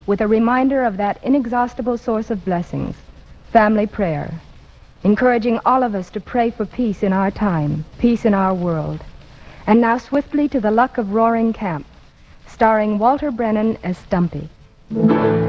with a reminder of that inexhaustible source of blessings, family prayer, encouraging all of us to pray for peace in our time, peace in our world. And now swiftly to The Luck of Roaring Camp, starring Walter Brennan as Stumpy.